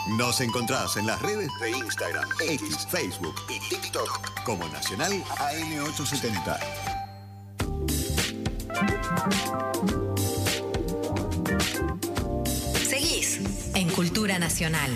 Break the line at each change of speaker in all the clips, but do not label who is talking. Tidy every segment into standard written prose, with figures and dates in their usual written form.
Nos encontrás en las redes de Instagram, X, Facebook y TikTok como Nacional AM870.
Seguís en Cultura Nacional.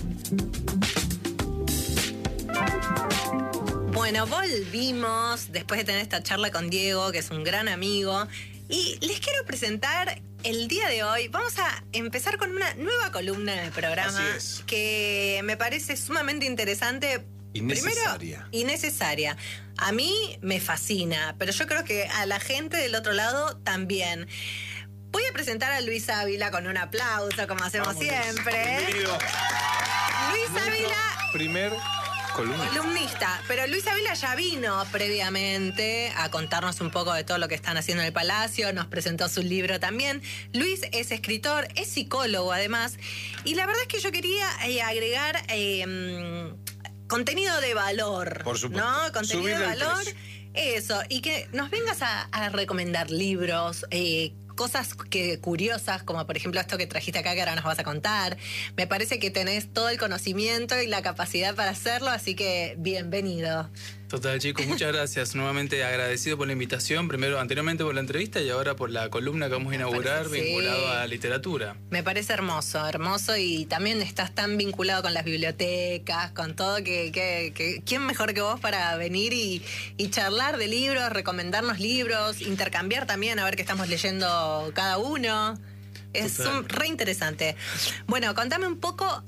Bueno, volvimos después de tener esta charla con Diego, que es un gran amigo, y les quiero presentar el día de hoy. Vamos a empezar con una nueva columna en el programa.
Así es.
Que me parece sumamente interesante.
Y necesaria.
Primero, y necesaria. A mí me fascina, pero yo creo que a la gente del otro lado también. Voy a presentar a Luis Ávila con un aplauso, como hacemos
Vamos,
siempre.
Bienvenido.
Luis Ávila,
Primer
columnista. Pero Luis Ávila ya vino previamente a contarnos un poco de todo lo que están haciendo en el Palacio. Nos presentó su libro también. Luis es escritor, es psicólogo además. Y la verdad es que yo quería agregar contenido de valor.
Por supuesto.
¿No? Contenido
Subirle
de
el
valor.
precio.
Eso. Y que nos vengas a recomendar libros, cosas curiosas, como por ejemplo esto que trajiste acá que ahora nos vas a contar. Me parece que tenés todo el conocimiento y la capacidad para hacerlo, así que bienvenido.
Total, chicos, muchas gracias. Nuevamente agradecido por la invitación, primero anteriormente por la entrevista y ahora por la columna que vamos a inaugurar vinculado a literatura.
Me parece hermoso, hermoso, y también estás tan vinculado con las bibliotecas, con todo, que ¿quién mejor que vos para venir y charlar de libros, recomendarnos libros, intercambiar también, a ver qué estamos leyendo cada uno? Es re interesante. Bueno, contame un poco.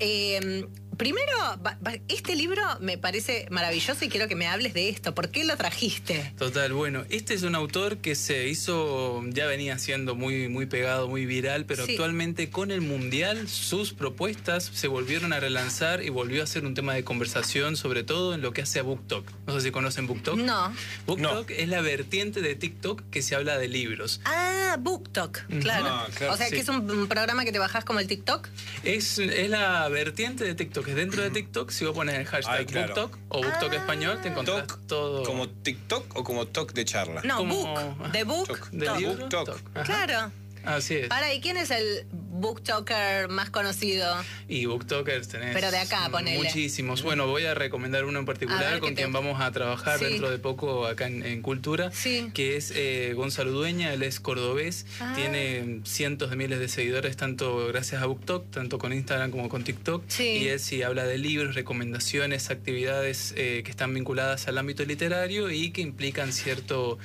Primero, este libro me parece maravilloso y quiero que me hables de esto. ¿Por qué lo trajiste?
Total, bueno, este es un autor que se hizo, ya venía siendo muy pegado, muy viral, pero
Sí.
actualmente con el Mundial sus propuestas se volvieron a relanzar y volvió a ser un tema de conversación, sobre todo en lo que hace a BookTok. No sé si conocen BookTok.
No.
BookTok es la vertiente de TikTok que se habla de libros.
Ah, BookTok, claro.
Ah, claro,
O sea,
sí.
que es un programa que te bajás como el TikTok.
Es la vertiente de TikTok. Es dentro de TikTok, si vos pones el hashtag
Ay, claro.
BookTok o BookTok español, te encontrás
Tok,
todo.
¿como TikTok o como talk de charla?
No,
Como-
Book. De Book.
Tok.
¿De
Tok.
libro?
BookTok.
Ajá.
Claro.
Así es.
Ahora, ¿y quién es el booktoker más conocido?
Y booktokers tenés
Pero de acá, ponele.
muchísimos. Bueno, voy a recomendar uno en
A
particular
ver,
con
¿qué te
quien
gusta?
vamos a trabajar
Sí.
dentro de poco acá en Cultura,
Sí.
que es Gonzalo Dueña. Él es cordobés,
Ah.
tiene cientos de miles de seguidores, tanto gracias a BookTok, tanto con Instagram como con TikTok.
Sí.
Y él sí habla de libros, recomendaciones, actividades que están vinculadas al ámbito literario y que implican cierto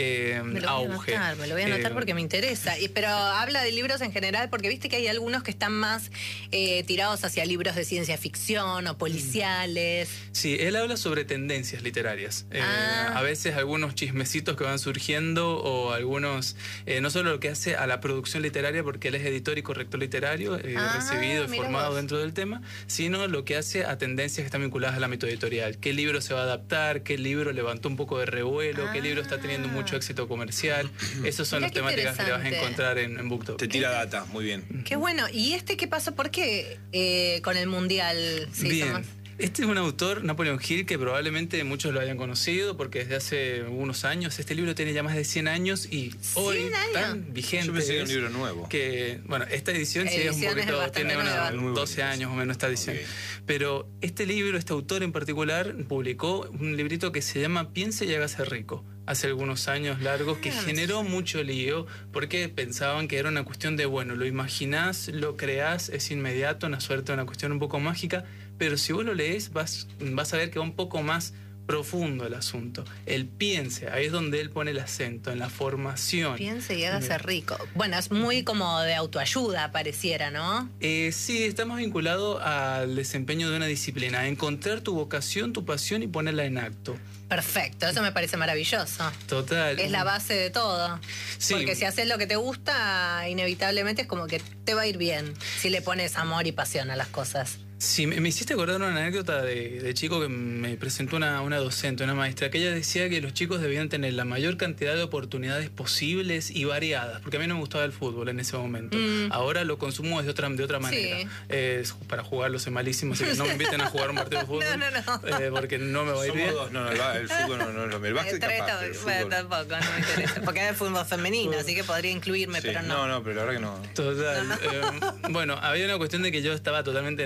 Me lo
auge.
me lo voy a anotar porque me interesa. Pero habla de libros en general, porque viste que hay algunos que están más tirados hacia libros de ciencia ficción o policiales.
Sí, él habla sobre tendencias literarias.
Ah.
A veces algunos chismecitos que van surgiendo o algunos, no solo lo que hace a la producción literaria, porque él es editor y corrector literario, recibido y
mira
formado
vos.
dentro del tema, sino lo que hace a tendencias que están vinculadas al ámbito editorial. ¿Qué libro se va a adaptar? ¿Qué libro levantó un poco de revuelo? ¿Qué libro está teniendo mucho éxito comercial? Esas son
Mirá
las
qué
temáticas que le vas a
interesante.
encontrar en BookTok.
Te tira data, muy bien.
Qué bueno. ¿Y este qué pasó? ¿Por qué con el Mundial se hizo
Bien.
más?
Este es un autor, Napoleon Hill, que probablemente muchos lo hayan conocido porque desde hace unos años, este libro tiene ya más de 100 años y hoy
100 años.
tan vigente
Yo pensé que era un
es
libro nuevo.
que, bueno, esta edición sí es un
Edición es
poquito,
bastante
tiene
nueva.
unos 12 años o menos esta edición.
Ok.
Pero este libro, este autor en particular, publicó un librito que se llama Piense y hágase rico. Hace algunos años largos, que generó mucho lío porque pensaban que era una cuestión de, bueno, lo imaginás, lo creás, es inmediato, una suerte, una cuestión un poco mágica, pero si vos lo lees vas a ver que va un poco más profundo el asunto. El piense, ahí es donde él pone el acento, en la formación.
Piense y hágase rico. Bueno, es muy como de autoayuda, pareciera, ¿no?
Sí, estamos vinculados al desempeño de una disciplina, a encontrar tu vocación, tu pasión y ponerla en acto.
Perfecto, eso me parece maravilloso.
Total.
Es la base de todo.
Sí.
Porque si haces lo que te gusta, inevitablemente es como que te va a ir bien si le pones amor y pasión a las cosas.
Sí, me hiciste acordar una anécdota de chico que me presentó una docente, una maestra, que ella decía que los chicos debían tener la mayor cantidad de oportunidades posibles y variadas, porque a mí no me gustaba el fútbol en ese momento. Ahora lo consumo de otra manera.
Sí.
Para jugarlo soy malísimo, así que no me inviten a jugar un partido de fútbol.
No.
Porque no me va a ir bien.
Somos dos. No, el fútbol no, el básquet capaz, pero el
Bueno,
fútbol...
tampoco, no me interesa. Porque es fútbol femenino, así que podría incluirme,
Sí,
pero no.
no, pero la verdad que no.
Total. Bueno, había una cuestión de que yo estaba totalmente negado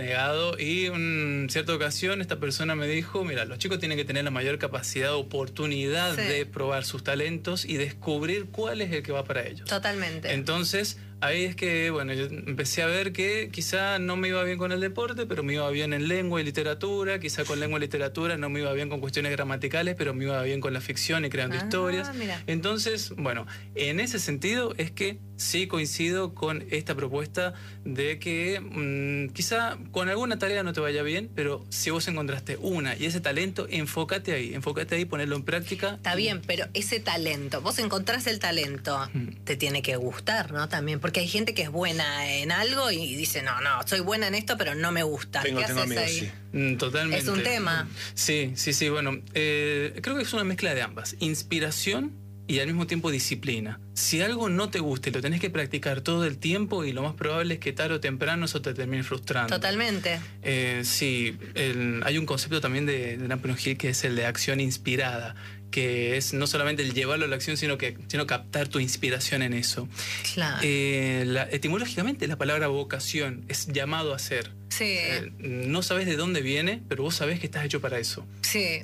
pasado, y en cierta ocasión esta persona me dijo, mira, los chicos tienen que tener la mayor capacidad, oportunidad de probar sus talentos y descubrir cuál es el que va para ellos.
Totalmente.
Entonces, ahí es que, bueno, yo empecé a ver que quizá no me iba bien con el deporte, pero me iba bien en lengua y literatura, quizá con lengua y literatura no me iba bien con cuestiones gramaticales, pero me iba bien con la ficción y creando historias.
Mira.
Entonces, bueno, en ese sentido es que sí coincido con esta propuesta de que quizá con alguna tarea no te vaya bien, pero si vos encontraste una y ese talento, enfócate ahí, ponerlo en práctica.
Está bien, pero ese talento, vos encontrás el talento, te tiene que gustar, ¿no? También, porque hay gente que es buena en algo y dice, no, soy buena en esto, pero no me gusta.
Tengo
haces
amigos,
ahí?
sí.
Totalmente.
Es un tema.
Sí, bueno, creo que es una mezcla de ambas. Inspiración y al mismo tiempo disciplina. Si algo no te gusta y lo tenés que practicar todo el tiempo, y lo más probable es que tarde o temprano eso te termine frustrando.
Totalmente.
Sí, hay un concepto también de Napoleon Hill que es el de acción inspirada, que es no solamente el llevarlo a la acción, sino captar tu inspiración en eso.
Claro.
Etimológicamente la palabra vocación es llamado a ser.
Sí.
No sabes de dónde viene, pero vos sabés que estás hecho para eso.
Sí.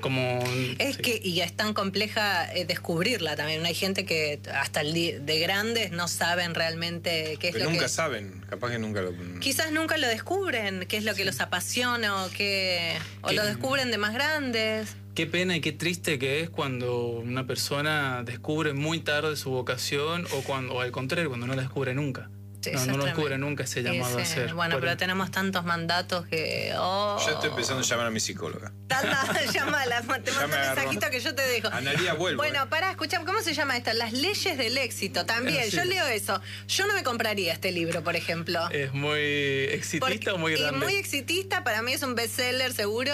Sí.
Y es tan compleja descubrirla también. Hay gente que hasta de grandes no saben realmente qué es
pero
lo que...
nunca saben, capaz que nunca lo...
Quizás nunca lo descubren, qué es lo que los apasiona, o lo descubren de más grandes.
Qué pena y qué triste que es cuando una persona descubre muy tarde su vocación, o al contrario, cuando no la descubre nunca.
Sí,
no lo descubre nunca ese llamado a ser.
Bueno, pero tenemos tantos mandatos que...
Ya estoy empezando a llamar a mi psicóloga.
Llámala, te mando un mensajito que yo te dejo.
Analía, vuelvo.
Bueno, pará, escuchá, ¿cómo se llama esta? Las leyes del éxito, también.
Sí.
Yo leo eso. Yo no me compraría este libro, por ejemplo.
¿Es muy exitista o muy grande?
Y muy exitista, para mí es un bestseller, seguro.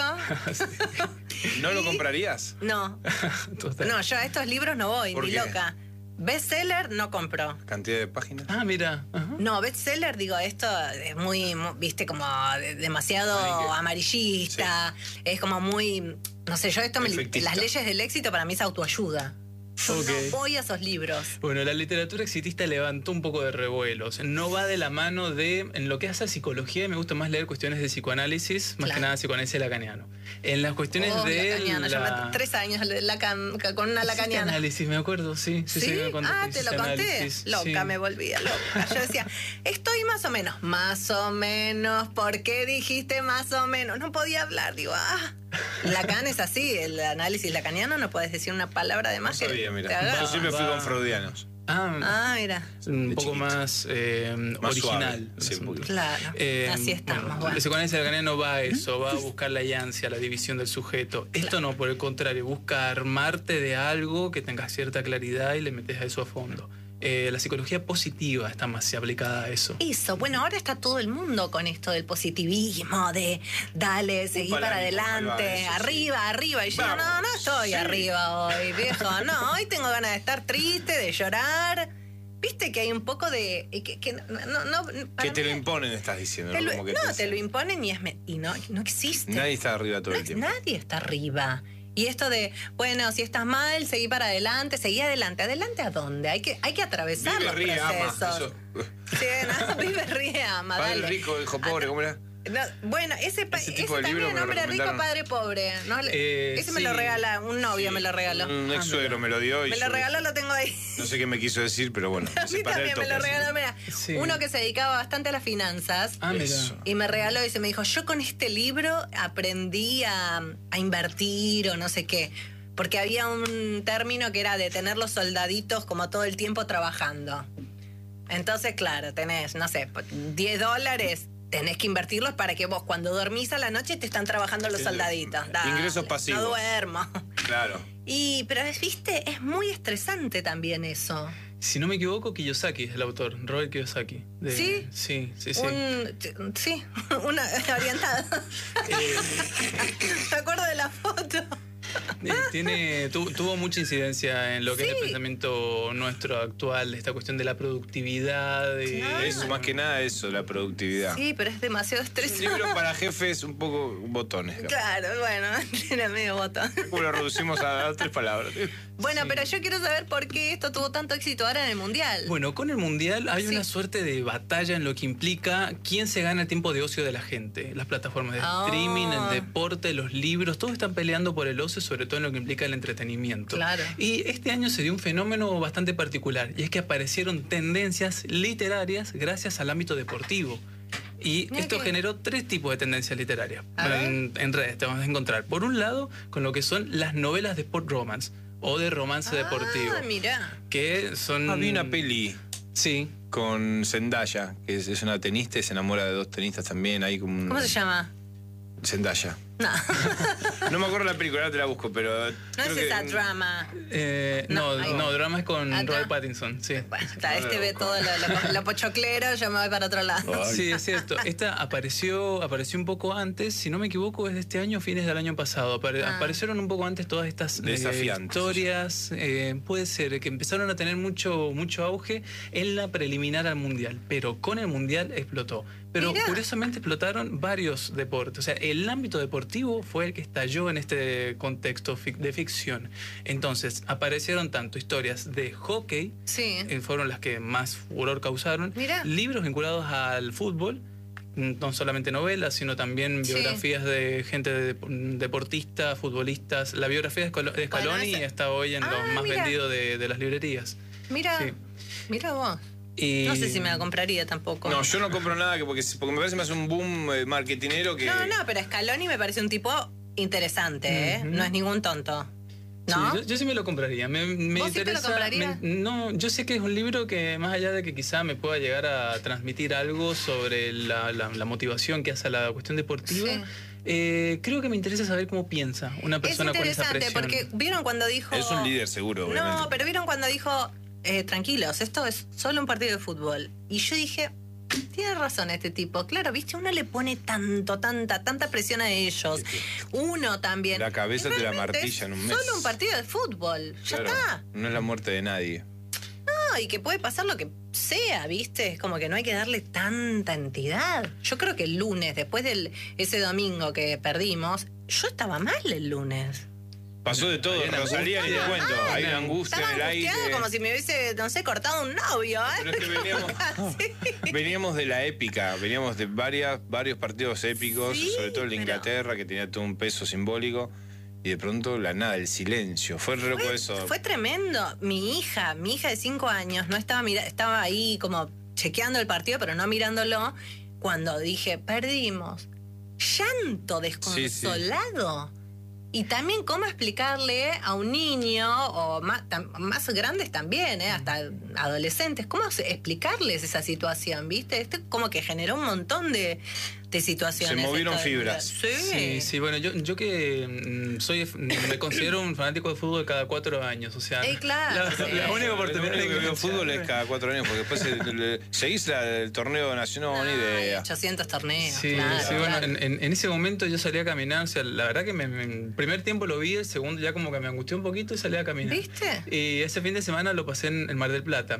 ¿No lo comprarías?
No. No, yo a estos libros no voy,
¿Por
ni
qué?
loca. Bestseller no compro.
¿Cantidad de páginas?
Ah, mira. Ajá.
No, bestseller, digo, esto es muy, viste, como demasiado amarillista. Sí. Es como muy, no sé, yo las leyes del éxito para mí es autoayuda. Yo no voy a esos libros.
Bueno, la literatura exitista levantó un poco de revuelos. No va de la mano de... En lo que hace a psicología, me gusta más leer cuestiones de psicoanálisis, más que nada psicoanálisis lacaniano. En las cuestiones de...
Lacaniano, yo 3 años con una lacaniana.
Análisis, me acuerdo, sí.
¿Sí? Te lo conté. Loca, sí. Me volvía loca. Yo decía, estoy más o menos. Más o menos. ¿Por qué dijiste más o menos? No podía hablar, digo, Lacan es así, el análisis lacaniano no puedes decir una palabra de más.
No sabía, mira. Yo siempre fui con freudianos.
Mira.
Un poco más original.
Sí,
claro, así estamos.
Bueno. El psicoanálisis lacaniano va a eso, va a buscar la yancia, la división del sujeto. Esto no, por el contrario, busca armarte de algo que tenga cierta claridad y le metes a eso a fondo. La psicología positiva está más aplicada a eso.
Eso, bueno, ahora está todo el mundo con esto del positivismo, de dale, seguí para adelante, arriba. Y yo, no estoy arriba hoy, viejo, no, hoy tengo ganas de estar triste, de llorar. Viste que hay un poco de...
Que te lo imponen, estás diciendo.
Te lo imponen y no existe.
Nadie está arriba todo el tiempo.
Nadie está arriba. Y esto de, bueno, si estás mal, seguí para adelante, seguí adelante. ¿Adelante a dónde? Hay que atravesar
vive,
los
ríe,
procesos.
ama, eso.
Sí, no, vive, ríe, ama.
Padre rico, hijo pobre, ¿cómo era?
No, bueno, ese
tipo de
también, hombre rico, padre pobre. ¿No? Ese me lo regala, un novio me lo regaló.
Un ex suegro me lo dio.
Me lo regaló, lo tengo ahí.
No sé qué me quiso decir, pero bueno.
A mí también me lo regaló, mira. Sí. Uno que se dedicaba bastante a las finanzas. Y me regaló y me dijo, yo con este libro aprendí a invertir o no sé qué. Porque había un término que era de tener los soldaditos como todo el tiempo trabajando. Entonces, claro, tenés, no sé, $10, tenés que invertirlos para que vos cuando dormís a la noche te están trabajando los soldaditos. Dale,
ingresos pasivos.
No duermo.
Claro.
Pero, viste, es muy estresante también eso.
Si no me equivoco, Kiyosaki es el autor, Robert Kiyosaki.
¿Sí?
Sí.
Sí, una orientada. Me acuerdo de la foto.
Tuvo mucha incidencia en lo que es el
Sí.
pensamiento nuestro actual, esta cuestión de la productividad.
Claro.
Eso, más que nada eso, la productividad.
Sí, pero es demasiado
Un
estresante.
libro para jefes un poco botones.
Claro, bueno, era medio botón.
¿Cómo lo reducimos a 3 palabras?
Bueno, pero yo quiero saber por qué esto tuvo tanto éxito ahora en el Mundial.
Bueno, con el Mundial hay
Sí.
una suerte de batalla en lo que implica quién se gana el tiempo de ocio de la gente. Las plataformas de
Ah.
streaming, el deporte, los libros, todos están peleando por el ocio, sobre todo en lo que implica el entretenimiento.
Claro.
Y este año se dio un fenómeno bastante particular, y es que aparecieron tendencias literarias gracias al ámbito deportivo. Y
Mira
esto
que-
generó 3 tipos de tendencias literarias.
A ver.
En redes te vamos a encontrar. Por un lado, con lo que son las novelas de sport romance o de romance deportivo.
Ah, mirá.
Que son...
Vi una peli
Sí.
con Zendaya, que es una tenista y se enamora de 2 tenistas también. Ahí como
¿Cómo se llama?
Zendaya.
No,
No me acuerdo la película, ahora te la busco, pero.
no
creo
es
que-
esa drama.
No,
No, ahí va.
drama es con
Acá.
Robert Pattinson, sí.
Bueno, está, este ve todo lo pochoclero, yo me voy para otro lado.
Ay.
Sí, es cierto. Esta apareció un poco antes, si no me equivoco, es de este año, fines del año pasado.
Ah.
Aparecieron un poco antes todas estas
Desafiantes.
historias. Puede ser que empezaron a tener mucho auge en la preliminar al Mundial, pero con el Mundial explotó. Pero
Mirá.
curiosamente explotaron varios deportes. O sea, el ámbito deportivo fue el que estalló en este contexto de ficción. Entonces, aparecieron tanto historias de hockey,
Sí.
fueron las que más furor causaron.
Mirá.
Libros vinculados al fútbol, no solamente novelas, sino también
Sí.
biografías de gente deportistas, futbolistas. La biografía de Scaloni
esa-
está hoy en
Ah,
los más
mira.
vendidos de las librerías.
Mira,
Sí.
mira vos.
Y-
No sé si me la compraría tampoco.
No, yo no compro nada porque me parece más un boom marketinero que.
No, pero Scaloni me parece un tipo interesante, ¿eh?
Ujú.
No es ningún tonto.
Sí,
¿No?
yo sí me lo compraría. Me
¿Vos sí te lo
interesa.
comprarías?
No, yo sé que es un libro que, más allá de que quizá me pueda llegar a transmitir algo sobre la motivación que hace a la cuestión deportiva, creo que me interesa saber cómo piensa una
Es
persona con esa
interesante
presión.
porque vieron cuando dijo...
Es un líder seguro, obviamente.
No, pero vieron cuando dijo, tranquilos, esto es solo un partido de fútbol. Y yo dije, tiene razón este tipo. Claro, viste, uno le pone tanta presión a ellos. Uno también.
La cabeza
Y
te la
realmente
martilla en un
es
mes.
Solo un partido de fútbol. Ya
Claro,
está.
no es la muerte de nadie.
No, y que puede pasar lo que sea, ¿viste? Es como que no hay que darle tanta entidad. Yo creo que el lunes, después de ese domingo que perdimos, yo estaba mal el lunes.
Pasó de todo,
Hay una
Rosalía, ni te
angustia.
cuento.
Ay,
Hay una angustia
Estaba
en el
angustiada
aire.
como si me hubiese, no sé, cortado un novio, ¿eh?
Pero es que veníamos de la épica, veníamos de varios partidos épicos,
Sí,
sobre todo el de
pero-
Inglaterra, que tenía todo un peso simbólico, y de pronto la nada, el silencio. Fue re loco eso.
Fue tremendo. Mi hija de 5 años, no estaba estaba ahí como chequeando el partido, pero no mirándolo. Cuando dije, perdimos. Llanto desconsolado. Y también cómo explicarle a un niño, o más grandes también, hasta adolescentes, cómo explicarles esa situación, ¿viste? Este como que generó un montón de situaciones.
Se movieron
esto de-
fibras.
Sí, bueno, yo que me considero un fanático de fútbol cada 4 años, o sea,
claro,
la,
sí.
la única
Lo
oportunidad
único que veo
enganchar.
fútbol es cada 4 años, porque después seguís el torneo nacional,
Ay,
ni idea.
800 torneos.
Sí,
claro,
sí, bueno,
claro.
en ese momento yo salí a caminar, o sea, la verdad que el primer tiempo lo vi, el segundo ya como que me angustió un poquito y salí a caminar.
¿Viste?
Y ese fin de semana lo pasé en Mar del Plata.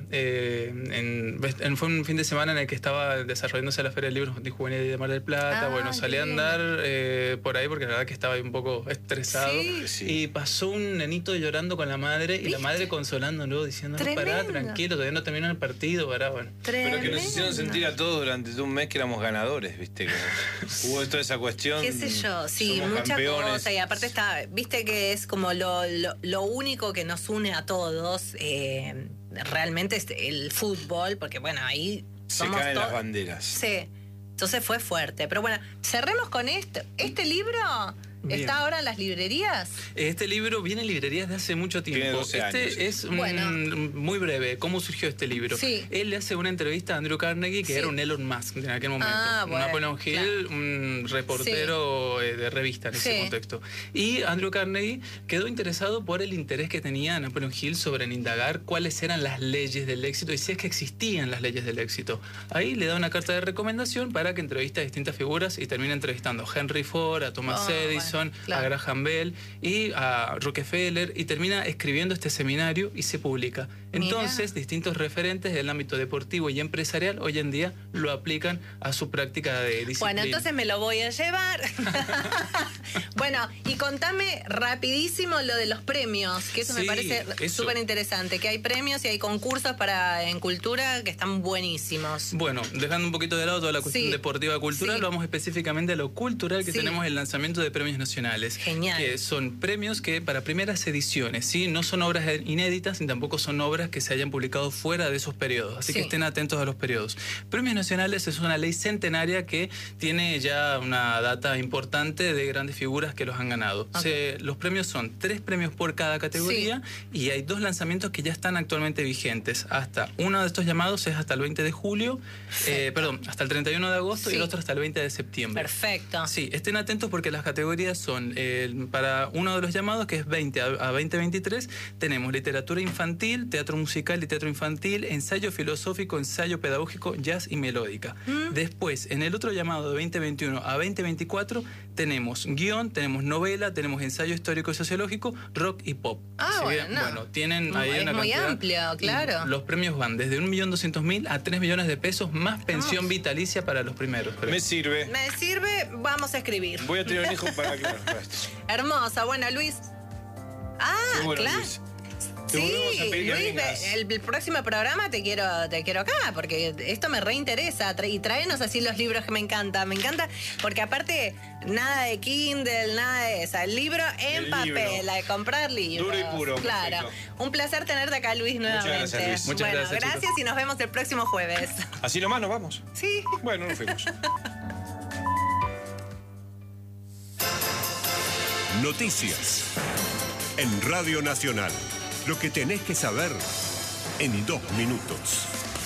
Fue un fin de semana en el que estaba desarrollándose la Feria del Libro Juvenil de Mar del Plata.
Ah,
Bueno, salí a
qué
andar por ahí porque la verdad que estaba ahí un poco estresado.
Sí.
Sí.
Y pasó un nenito llorando con la madre y la madre consolándolo, diciendo, no, pará,
Tremendo.
tranquilo, todavía no terminó el partido, pará, bueno.
Pero que nos
Tremendo.
hicieron sentir a todos durante todo un mes que éramos ganadores, ¿viste? Que hubo toda esa cuestión.
Qué sé yo, sí,
somos
mucha
campeones.
cosa. Y aparte viste que es como lo único que nos une a todos, realmente es el fútbol, porque bueno, ahí
Se
somos
caen las
todos.
banderas.
Sí, entonces fue fuerte. Pero bueno, cerremos con esto. Este libro
Bien.
está ahora en las librerías.
Este libro viene en librerías de hace mucho tiempo.
Tiene 12 años.
Es
Bueno.
muy breve. ¿Cómo surgió este libro?
Sí.
Él le hace una entrevista a Andrew Carnegie, que
Sí.
era un Elon Musk en aquel momento.
Ah, bueno,
Napoleon Hill,
claro.
un reportero de revista en ese
Sí.
contexto. Y Andrew Carnegie quedó interesado por el interés que tenía Napoleon Hill sobre indagar cuáles eran las leyes del éxito y si es que existían las leyes del éxito. Ahí le da una carta de recomendación para que entreviste a distintas figuras y termina entrevistando a Henry Ford, a Thomas
Oh,
Edison, Edison,
Claro.
a Graham Bell y a Rockefeller, y termina escribiendo este seminario y se publica. Entonces, distintos referentes del ámbito deportivo y empresarial hoy en día lo aplican a su práctica de disciplina.
Bueno, entonces me lo voy a llevar. Bueno, y contame rapidísimo lo de los premios, que eso me
Sí,
parece
eso.
súper interesante, que hay premios y hay concursos en cultura que están buenísimos.
Bueno, dejando un poquito de lado toda la cuestión
Sí.
deportiva cultural,
Sí.
vamos específicamente a lo cultural, que
Sí.
tenemos el lanzamiento de premios nacionales.
Genial.
Que son premios que para primeras ediciones, ¿sí? No son obras inéditas ni tampoco son obras que se hayan publicado fuera de esos periodos. Así
Sí.
que estén atentos a los periodos. Premios nacionales es una ley centenaria que tiene ya una data importante de grandes figuras que los han ganado.
Ok.
Los premios son 3 premios por cada categoría y hay 2 lanzamientos que ya están actualmente vigentes. Uno de estos llamados es hasta el 20 de julio, hasta el 31 de agosto y
Sí.
el otro hasta el 20 de septiembre.
Perfecto.
Sí, estén atentos porque las categorías son, para uno de los llamados, que es 20 a 2023, tenemos literatura infantil, teatro musical y teatro infantil, ensayo filosófico, ensayo pedagógico, jazz y melódica. Después, en el otro llamado de 2021 a 2024, tenemos guión, tenemos novela, tenemos ensayo histórico y sociológico, rock y pop.
Ah,
Así que,
bueno.
tienen ahí
Es
una
muy
cantidad.
amplio,
Y
claro.
los premios van desde 1.200.000 a 3 millones de pesos, más pensión vitalicia para los primeros.
Me sirve.
Me sirve, vamos a escribir.
Voy a tener un hijo para claro.
Hermosa, bueno, Luis. Ah,
Qué bueno,
claro.
Luis. Te
Sí,
volvemos a pedir que
Luis,
vengas.
el próximo programa te quiero acá, porque esto me reinteresa. Y tráenos así los libros que me encanta. Me encanta, porque aparte, nada de Kindle, nada de eso. El libro en
El
papel,
libro.
la de comprar libros.
Duro y puro,
Claro.
perfecto.
Un placer tenerte acá, Luis, nuevamente.
gracias, Luis.
Muchas
bueno,
gracias,
gracias
chicos.
y nos vemos el próximo jueves.
Así nomás nos vamos.
Sí.
Bueno, nos fuimos.
Noticias. En Radio Nacional. Lo que tenés que saber en 2 minutos.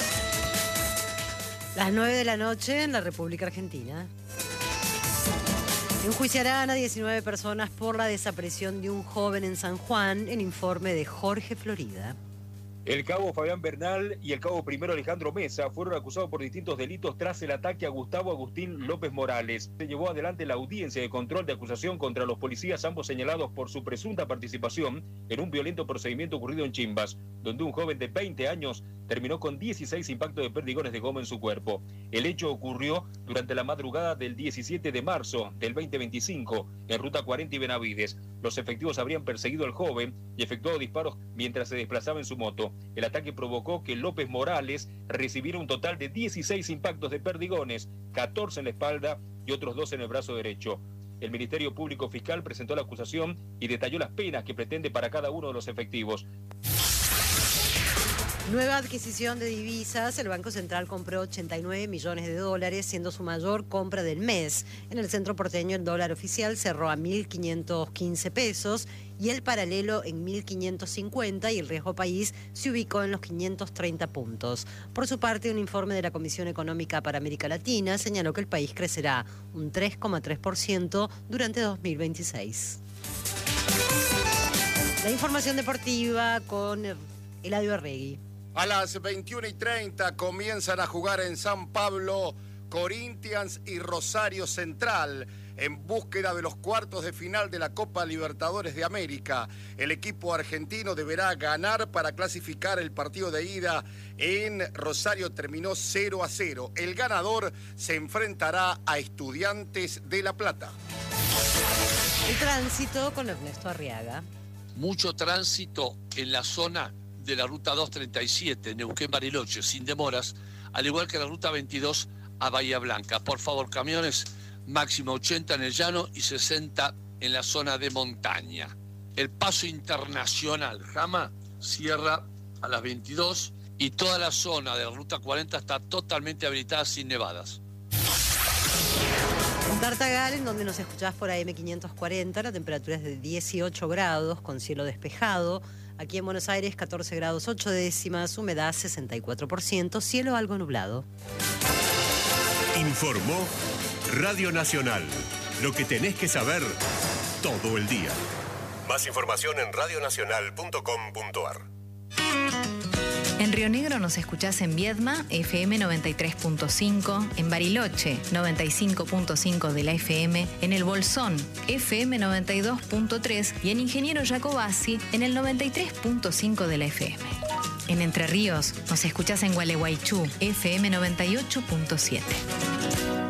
Las 9 de la noche en la República Argentina. Enjuiciarán a 19 personas por la desaparición de un joven en San Juan, en informe de Jorge Florida.
El cabo Fabián Bernal y el cabo primero Alejandro Mesa fueron acusados por distintos delitos tras el ataque a Gustavo Agustín López Morales. Se llevó adelante la audiencia de control de acusación contra los policías, ambos señalados por su presunta participación en un violento procedimiento ocurrido en Chimbas, donde un joven de 20 años terminó con 16 impactos de perdigones de goma en su cuerpo. El hecho ocurrió durante la madrugada del 17 de marzo del 2025 en Ruta 40 y Benavides. Los efectivos habrían perseguido al joven y efectuado disparos mientras se desplazaba en su moto. El ataque provocó que López Morales recibiera un total de 16 impactos de perdigones, 14 en la espalda y otros 2 en el brazo derecho. El Ministerio Público Fiscal presentó la acusación y detalló las penas que pretende para cada uno de los efectivos.
Nueva adquisición de divisas. El Banco Central compró 89 millones de dólares, siendo su mayor compra del mes. En el centro porteño el dólar oficial cerró a 1.515 pesos y el paralelo en 1.550 y el riesgo país se ubicó en los 530 puntos. Por su parte, un informe de la Comisión Económica para América Latina señaló que el país crecerá un 3,3% durante 2026. La información deportiva con Eladio Arregui.
A las 21:30 comienzan a jugar en San Pablo Corinthians y Rosario Central en búsqueda de los cuartos de final de la Copa Libertadores de América. El equipo argentino deberá ganar para clasificar. El partido de ida en Rosario terminó 0-0. El ganador se enfrentará a Estudiantes de La Plata.
El tránsito con Ernesto Arriaga.
Mucho tránsito en la zona de la ruta 237, Neuquén-Bariloche, sin demoras, al igual que la ruta 22 a Bahía Blanca. Por favor, camiones, máximo 80 en el llano y 60 en la zona de montaña. El paso internacional Jama cierra a las 22 y toda la zona de la ruta 40 está totalmente habilitada sin nevadas.
En Tartagal, en donde nos escuchás por AM540, la temperatura es de 18 grados, con cielo despejado. Aquí en Buenos Aires, 14 grados 8 décimas, humedad 64%, cielo algo nublado.
Informó Radio Nacional. Lo que tenés que saber todo el día. Más información en radionacional.com.ar.
En Río Negro nos escuchás en Viedma, FM 93.5, en Bariloche, 95.5 de la FM, en El Bolsón, FM 92.3 y en Ingeniero Jacobasi, en el 93.5 de la FM. En Entre Ríos nos escuchás en Gualeguaychú, FM 98.7.